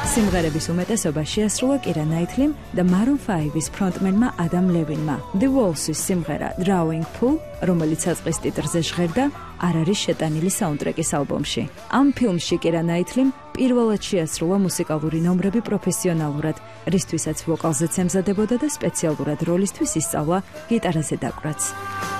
სიმღერების უმეტესობა შეასრულა კირა ნაითლიმ და Maroon 5-ის ფრონტმენმა ადამ ლევინმა. The Walls-ის სიმღერა Drawing Pool, რომელიც საწყის ტიტრზე ჟღერდა, არ არის შეტანილი საუნდტრეკის ალბომში. ამ ფილმში კირა ნაითლიმ პირველად შეასრულა მუსიკალური ნომრები პროფესიონალურად, რისთვისაც ვოკალზეც ემზადებოდა და სპეციალურად როლისთვის ისწავლა გიტარაზე დაკვრაც.